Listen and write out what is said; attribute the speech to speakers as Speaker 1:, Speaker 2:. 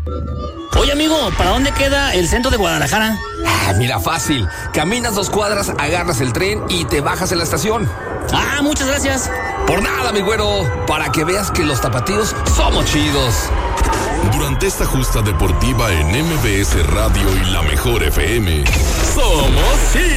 Speaker 1: Oye, amigo, ¿para dónde queda el centro de Guadalajara?
Speaker 2: Mira, fácil. Caminas 2 cuadras, agarras el tren y te bajas en la estación.
Speaker 1: Muchas gracias.
Speaker 2: Por nada, mi güero. Para que veas que los tapatíos somos chidos.
Speaker 3: Durante esta justa deportiva en MBS Radio y La Mejor FM, somos chidos.